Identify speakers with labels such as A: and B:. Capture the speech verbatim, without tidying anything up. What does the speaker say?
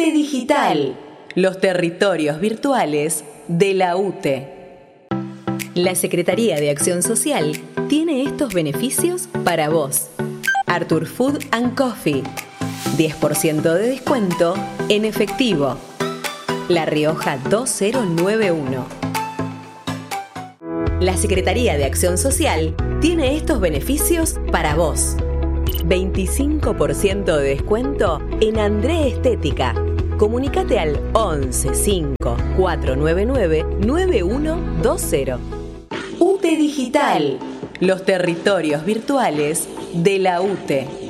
A: U T E Digital, los territorios virtuales de la U T E. La Secretaría de Acción Social tiene estos beneficios para vos. Artur Food and Coffee, diez por ciento de descuento en efectivo. La Rioja dos mil noventa y uno. La Secretaría de Acción Social tiene estos beneficios para vos. veinticinco por ciento de descuento en André Estética. Comunícate al once cinco cuatro nueve nueve nueve uno dos cero. U T E Digital, los territorios virtuales de la U T E.